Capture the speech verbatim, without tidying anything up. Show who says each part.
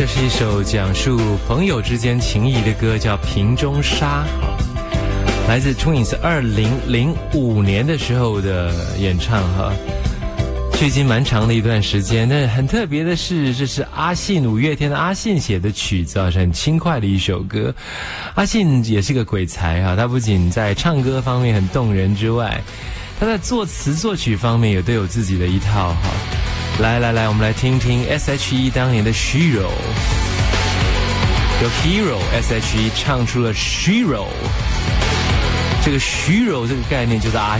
Speaker 1: 这是一首讲述朋友之间情谊的歌，叫《瓶中沙》，来自 Twins 二零零五年的时候的演唱哈。距今蛮长的一段时间，但很特别的是，这是阿信，五月天的阿信写的曲子啊，是很轻快的一首歌。阿信也是个鬼才哈，他不仅在唱歌方面很动人之外，他在作词作曲方面也都有自己的一套哈。来来来，我们来听听 S H E 当年的虚柔，有 Hero S H E 唱出了虚柔，这个虚柔这个概念就是阿